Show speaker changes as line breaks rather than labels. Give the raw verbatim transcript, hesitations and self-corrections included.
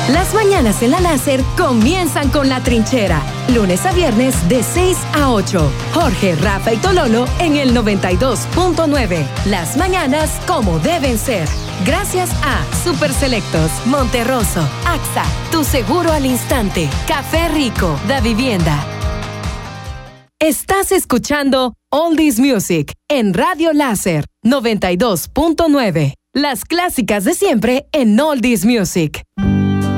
Las mañanas en la Láser comienzan con La Trinchera. Lunes a viernes de seis a ocho. Jorge, Rafa y Tololo en el noventa y dos punto nueve. Las mañanas como deben ser. Gracias a Super Selectos, Monterroso, A X A, Tu Seguro al Instante, Café Rico, Da Vivienda. Estás escuchando Oldies Music en Radio Láser noventa y dos punto nueve. Las clásicas de siempre en Oldies Music.